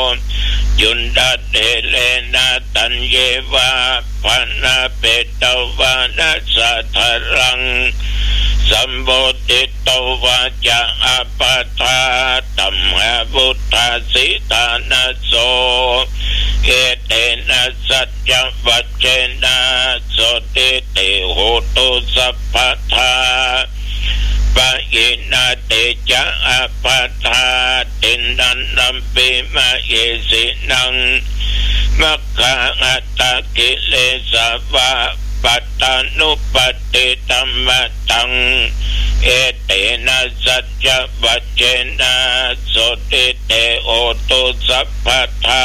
จุนดาเตเลนะตัญเยวะปนาเปตวานัสสะทะรังสัมโพธิตวาจะอปาทาตัมหะพุทธสิทานะโสเอเตนะสัจจวัจเจนะโสติเตโหตุสัพพทาปะอินาเตจะอปาทาตินันนัมปิมาเยสินังมัคคะอัตตกิเลสวะปัตตานุปติธัมมตังเอเตนะสัจจวัจเจนะโสติเตโอตุสัพพทา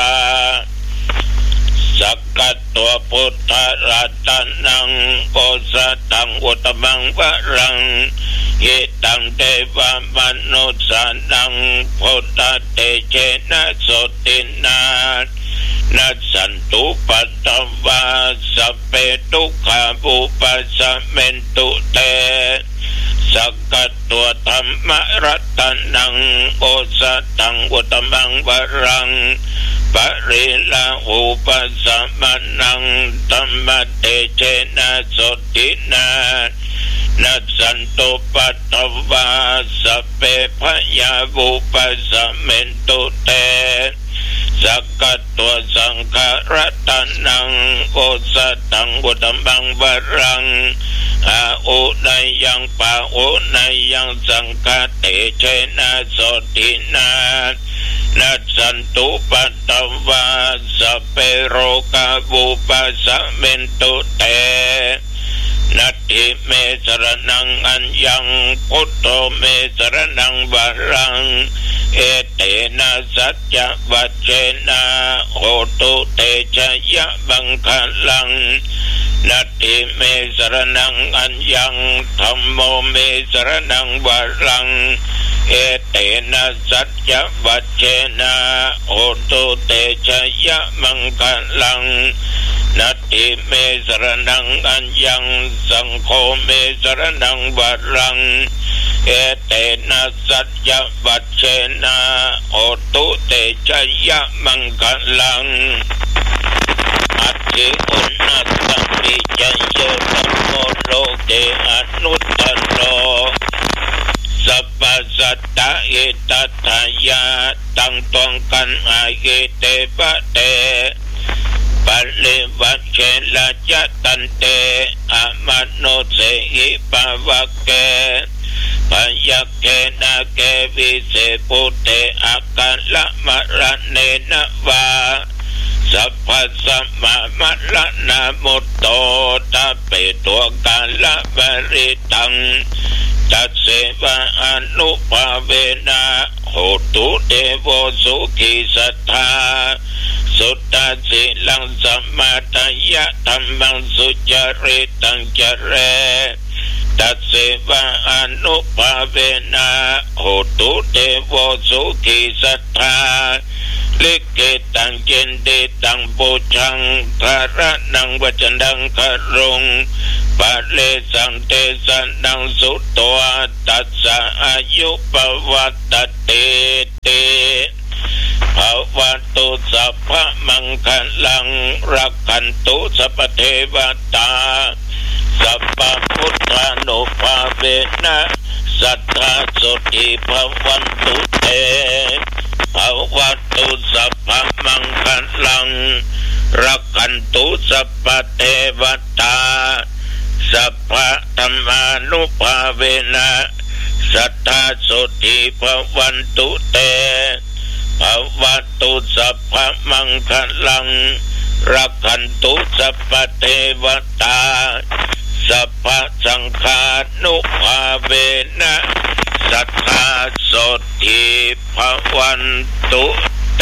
สักกัตตัวพุทธรัตนังโอสตังอุตมังวรังหิตังเทวมนุสสานังพุทธเตเจนะโสตินานัสสันตุปัตตวาสัพเพทุกขาบุปัสสะเมนตุเตสักกัตตัวธรรมรัตนังโอสตังอุตมังวรังปริลาอุปัสสะมนังธัมมเตเจนะโสตินานัสสันตุปัตตวาสัพเพพยาบุปัสสะเมนตุเตสักกัตตัวสังฆรัตนังโอสตังอุตมังวรังอาอุนัยยังปะอุนัยยังสังฆเตเชนะโสตินานัสสันตุปัตตวาสัพเพโรกาบุปัสสะเมนตุเตนัตถิเมสรนังอัญญังพุทโธเมสรนังวรังเอเตนะสัจจวัจเจนะโหตุเตชะยะบังคัลลังนัตถิเมสรนังอัญญังธัมโมเมสรนังวรังเอเตนะสัจจวัจเจนะโหตุเตชะยะบังคัลลังนัตถิเมสรนังอัญญังสังโฆเมสรนังวรังเอเตนะสัจจวัจเจนะโหตุเตชะยะมังคลังอัตถิอุณัสสมิจโยธัมโมโลเกอนุตตโรสัพพสัตตะเอตัตถายาตังตวงกันอาเยเตปะเตปัลเลวัชเชลาจตันเตอะมโนเสหิปะวะเกพยักเกนะเกวิเสปุเตอากัลละมะระเนนะวาสัพพสัมมามัลละนะมุตโตตะเปตัวกัลละบริตังตัสเสวะอนุภาเวนะโหตุเตโวสุขิสัทธาสุตตสิลังสัมมาทายะธัมมังสุจริตังจเรตัสเสวะอนุภาเวนะโหตุเตโวสุขิสัทธาลิเกตังเจนเดตังปูชังทาระนังวัจนังครุงปะเลสังเตสันนังสุตโตตัสสะอายุปวัตตเตเตภวัตุสัพพะมังคลังรักขันตุสัพพเทวตาสัพพพุทธานุภาเวนะสัทธาสุติภวันตุเตภวัตุสัพพะมังคลังรักขันตุสัพพเทวตาสัพพะธัมมานุภาเวนะสัทธาสุติภวันตุเตภวัตุสัพพะมังคลังรักขันตุสัพพเทวตาสัพพะสังฆานุภาเวนะสัทธาสุติภวันตุเต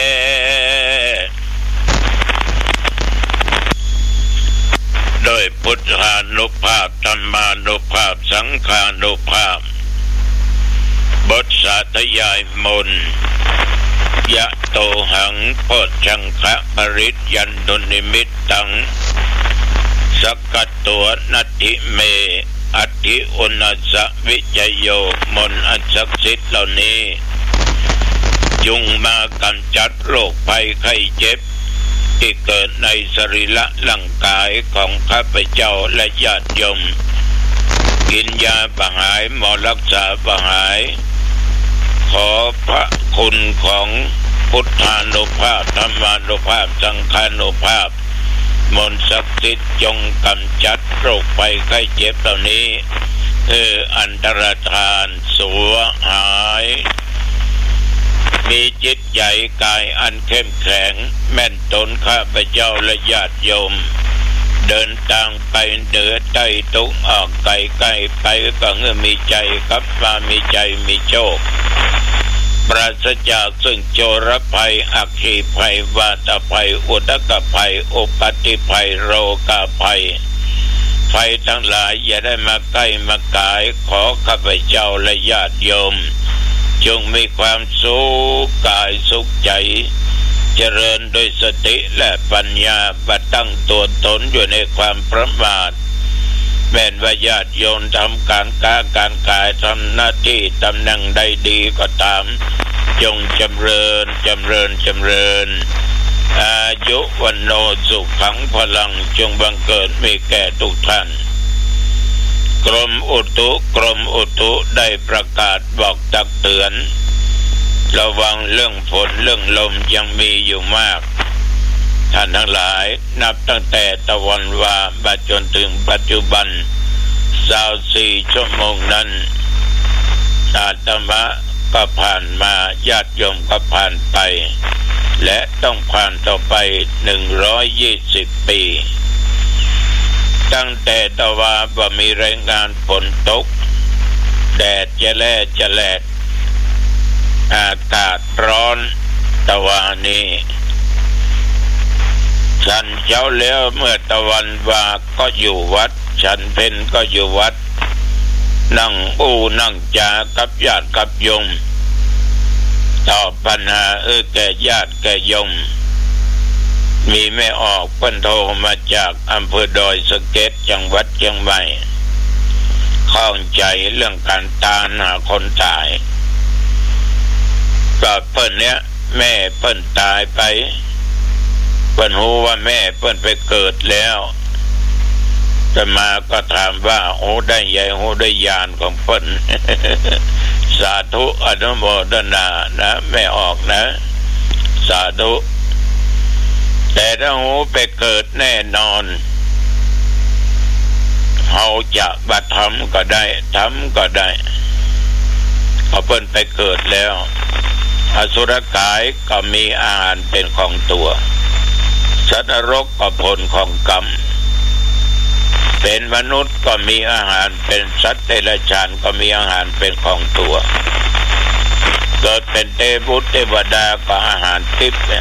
โดยพุทธานุภาพธรรมานุภาพสังฆานุภาพบทสาธยายมนต์ยะโตหังโพชังคะปริตยันตุนิมิตตังสักกัตตัวนัตถิเมอัตถิอุณัสสวิจโยมนต์อันศักดิ์สิทธิ์เหล่านี้จงมากำจัดโรคภัยไข้เจ็บที่เกิดในสรีระร่างกายของข้าพเจ้าและญาติโยมกินยาบำหายหมอรักษาบำหายขอพระคุณของพุทธานุภาพธรรมานุภาพสังฆานุภาพมนต์ศักดิ์สิทธิ์จงกำจัดโรคภัยไข้เจ็บเหล่านี้อันตรธานสัวหายมีจิตใจกายอันเข้มแข็งแม่นตนข้าพเจ้าและญาติโยมเดินทางไปเหนือใต้ตุกออกไกลใกล้ไปก็เมื่อมีใจกับมามีใจมีโชคปราศจากซึ่งโจรภัยอัคคีภัยวาตภัยอุทกภัยอุปัติภัยโรคาภัยภัยทั้งหลายอย่าได้มาใกล้มากายขอข้าพเจ้าและญาติโยมจงมีความสุขกายสุขใจเจริญโดยสติและปัญญาบัดตั้งตัวตนอยู่ในความประมาทแม้นว่าญาติโยมทำการค้าการขายทำหน้าที่ตำแหน่งใดดีก็ตามจงจำเริญอายุวันโนสุขังพลังจงบังเกิดมีแก่ทุกท่านกรมอุตุได้ประกาศบอกตักเตือนระวังเรื่องฝนเรื่องลมยังมีอยู่มากท่านทั้งหลายนับตั้งแต่ตะวันวามาจนถึงปัจจุบัน24 ชั่วโมงนั้นอาตมาก็ผ่านมาญาติโยมก็ผ่านไปและต้องผ่านต่อไป120 ปีตั้งแต่ตะวันบ่มีรายงานฝนตกแดดจะแลดอากาศร้อนตะวันนี้ฉันเช้าแล้วเมื่อตะวันวาก็อยู่วัดฉันเพ็ญก็อยู่วัดนั่งนั่งจากับญาติกับโยมตอบปัญหาแก่ญาติแก่โยมมีไม่ออกเพิ่นโทรมาจากอำเภอดอยสะเก็ดจังหวัดเชียงใหม่ข้องใจเรื่องการตามหาคนตายก็เพิ่นเนี้ยแม่เพิ่นตายไปเพิ่นรู้ว่าแม่เพิ่นไปเกิดแล้วจะมาก็ถามว่าโอ้ได้ใหญ่โอ้ได้ญาณของเพิ่น สาธุอนุโมทนานะแม่ออกนะสาธุแต่ถ้าโอ้ไปเกิดแน่นอนเขาจะบัดทำก็ได้ทำก็ได้เขาเพิ่นไปเกิดแล้วอสุรกายก็มีอาหารเป็นของตัวสัตว์นรกก็ผลของกรรมเป็นมนุษย์ก็มีอาหารเป็นสัตว์เดรัจฉานก็มีอาหารเป็นของตัวเกิดเป็นเทพเทวดาก็อาหารทิพย์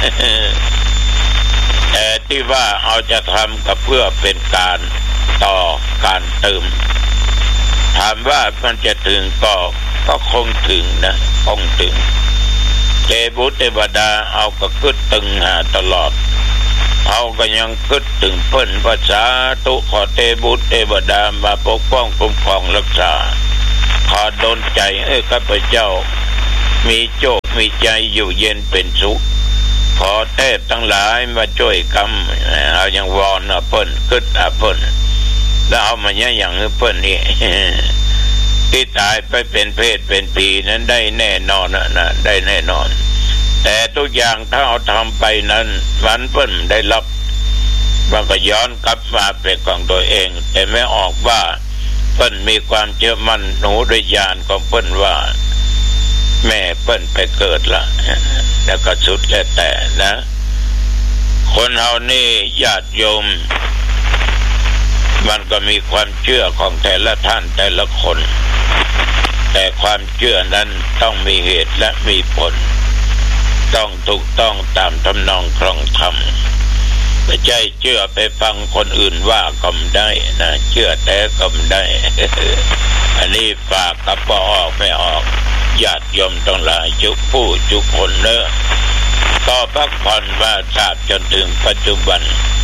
แต่ที่ว่าเอาจะทำก็เพื่อเป็นการต่อการเติมถามว่ามันจะถึงก็คงถึงนะคงถึงเทพเทวดาเอาก็กึดตึงหาตลอดเอาก็ยังกึดถึงเพิ่นภาษาตุขอเทพเทวดามาปกป้องคุ้มครองรักษาขอดลใจข้าพเจ้ามีโชคมีใจอยู่เย็นเป็นสุขขอเทพทั้งหลายมาช่วยกรรมเอาอย่างวอนเพิ่นกึดเพิ่นแล้วเอามาอย่างเพิ่นนี่ที่ตายไปเป็นเพศเป็นปีนั้นได้แน่นอนนะได้แน่นอนแต่ทุกอย่างถ้าเอาทำไปนั้นมันเพิ่นได้รับมันก็ย้อนกลับมาเป็นของตัวเองแต่ไม่ออกว่าเพิ่นมีความเชื่อมั่นหนูด้วยญาณของเพิ่นว่าแม่เพิ่นไปเกิดละแล้วก็สุดแต่นะคนเฮานี่ญาติโยมมันก็มีความเชื่อของแต่ละท่านแต่ละคนแต่ความเชื่อนั้นต้องมีเหตุและมีผลต้องถูกต้องตามทำนองครองธรรมไม่ใช่เชื่อไปฟังคนอื่นว่าก็ไม่ได้นะเชื่อแต่ก็ไม่ได้ อันนี้ฝากกับพอออกไม่ออกญาติโยมต้องหลายจุผู้จุคนเนอะก็พักผ่อนมาทราบจนถึงปัจจุบัน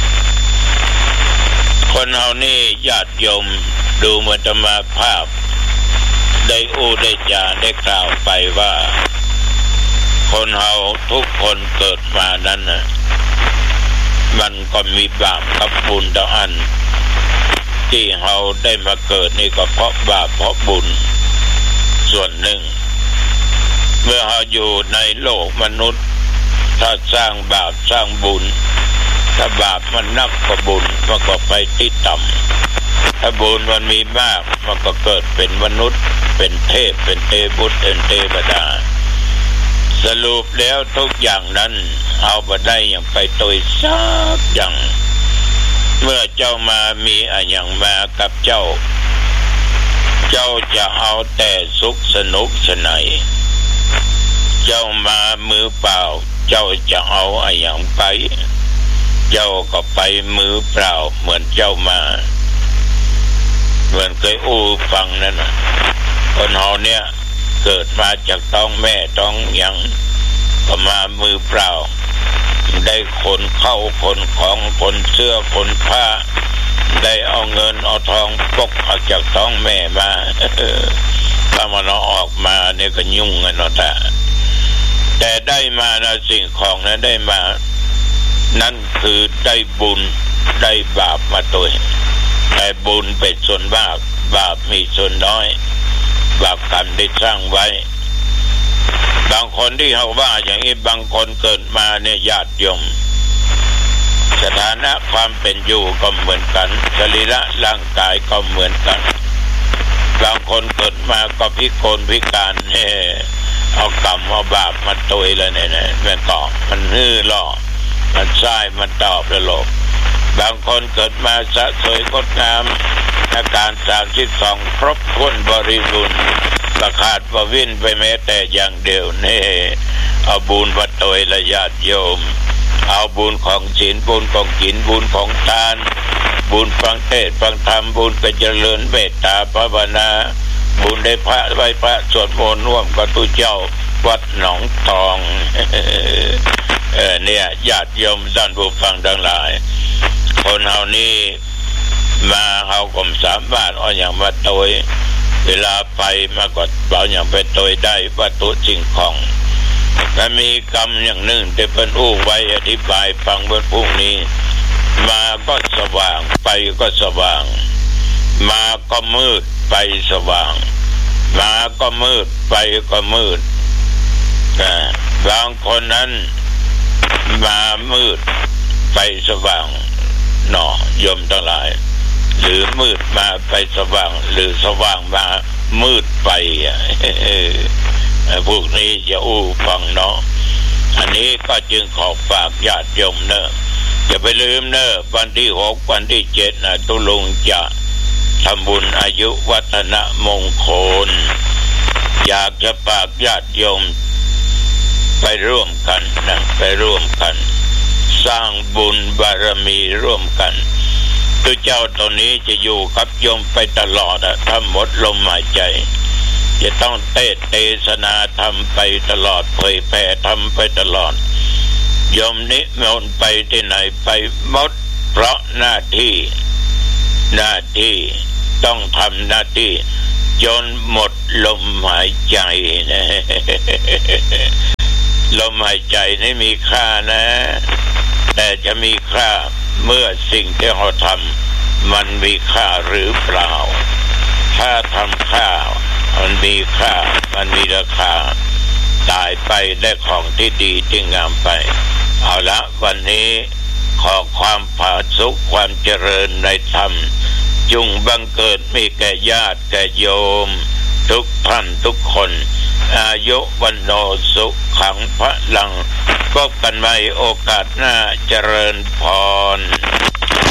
คนเฮานี่ญาติโยมดูมันจะมาภาพได้ได้จาได้กล่าวไปว่าคคนเฮาทุกคนเกิดมานั้นนะมันก็มีบาปกับบุญต่างอันที่เฮาได้มาเกิดนี่ก็เพราะบาปเพราะบุญส่วนหนึ่งเมื่อเฮาอยู่ในโลกมนุษย์ถ้าสร้างบาปสร้างบุญถ้าบาปมันนักกว่าบุญมันก็ไปที่ต่ำถ้าบุญมันมีมากมันก็เกิดเป็นมนุษย์เป็นเทพเป็นเทพบุตรเป็นเทวดาสรุปแล้วทุกอย่างนั้นเอาบ่ได้อย่างไปโดยสักอย่างเมื่อเจ้ามามีอย่างมากับเจ้าจะเอาแต่สุขสนุกสนานเจ้ามามือเปล่าเจ้าจะเอาอย่างไปเจ้าก็ไปมือเปล่าเหมือนเจ้ามาเหมือนเคยฟังนั่นน่ะคนเฮาเนี่ยเกิดมาจากท้องแม่ท้องยังก็มามือเปล่าได้ขนเข้าขนของขนเสื้อขนผ้าได้เอาเงินเอาทองปกออกจากท้องแม่มาถ้ามันออกมาเนี่ยก็ยุ่งกันเนาะแต่ได้มานะสิ่งของนั้นได้มานั่นคือได้บุญได้บาปมาตัวแต่บุญเป็นส่วนมากบาปมีส่วนน้อยบาปกรรมได้สร้างไว้บางคนที่เขาว่าอย่างนี้บางคนเกิดมาเนี่ยญาติโยมสถานะความเป็นอยู่ก็เหมือนกันสรีระร่างกายก็เหมือนกันบางคนเกิดมาก็พิกลพิการเอากรรมเอาบาปมาตุยเลยเนี่ยแม่ตอบมันฮื้อล่อมันใช่มันตอบแล้วหลบบางคนเกิดมาสะสวยงดงามอาการ32ครบถ้วนบริบูรณ์ประขาดประวินไปแม้แต่อย่างเดียวนี่เอาบุญวัดโดยละญาติโยมเอาบุญของศีลบุญของกินบุญของทานบุญฟังเทศน์ฟังธรรมบุญกเจริญเมตตาภาวนาบุญได้พระไหว้พระสวดมนต์ร่วมกับตุเจ้าวัดหนองทองเนี่ยญาติโยมท่านผู้ฟังทั้งหลายคนเฮานี่มาเฮาก็สามารถเอาอย่างมาโดยเวลาไปมาก็เอาอย่างไปโดยได้วัตถุสิ่งของแต่มีกรรมอย่างหนึ่งที่เป็นไว้อธิบายฟังวันพรุ่งนี้มาก็สว่างไปก็สว่างมาก็มืดไปสว่างมาก็มืดไปก็มืดบางคนนั้นมามืดไปสว่างหนอโยมทั้งหลายหรือมืดมาไปสว่างหรือสว่างมามืดไปพวกนี้จะฟังเนาะอันนี้ก็จึงขอฝากญาติโยมเนอะอย่าไปลืมเนอะวันที่6วันที่7นะตุลุงจะทำบุญอายุวัฒนมงคลอยากจะฝากญาติโยมไปร่วมกันนะไปร่วมกันสร้างบุญบารมีร่วมกันตัวเจ้าตัวนี้จะอยู่กับโยมไปตลอดถ้าหมดลมหายใจจะต้องเทศนาธรรมไปตลอดเผยแผ่ธรรมไปตลอดโยมนิมนต์ไปที่ไหนไปหมดเพราะหน้าที่ต้องทำหน้าที่จนหมดลมหายใจนะลมหายใจนี่มีค่านะแต่จะมีค่าเมื่อสิ่งที่เราทำมันมีค่าหรือเปล่าถ้าทำค่ามันมีค่ามันมีราคาตายไปได้ของที่ดีที่งามไปเอาละวันนี้ขอความผาสุกความเจริญในธรรมจงบังเกิดมีแก่ญาติแก่โยมทุกท่านทุกคนอายุวันโนสุขังพลังพบกันใหม่โอกาสหน้าเจริญพร